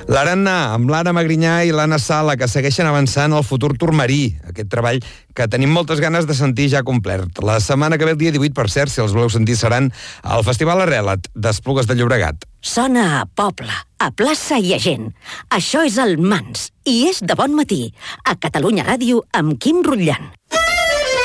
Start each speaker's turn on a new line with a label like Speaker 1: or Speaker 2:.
Speaker 1: L'Arana, amb l'Anna Magrinyà i l'Anna Sala, que segueixen avançant al futur turmarí. Aquest treball que tenim moltes ganes de sentir ja complert. La setmana que ve, el dia 18, per cert, si els voleu sentir, seran al Festival Arrelat d'Esplugues de Llobregat.
Speaker 2: Sona a poble, a plaça i a gent. Això és el Mans, i és de bon matí. A Catalunya Ràdio, amb Quim Rutllant.